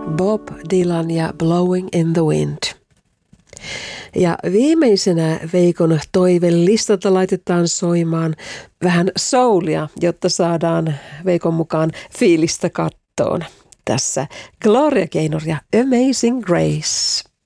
Bob Dylan ja Blowing in the Wind. Ja viimeisenä Veikon toivelistalta laitetaan soimaan vähän soulia, jotta saadaan Veikon mukaan fiilistä kattoon. Tässä Gloria Gaynor ja Amazing Grace.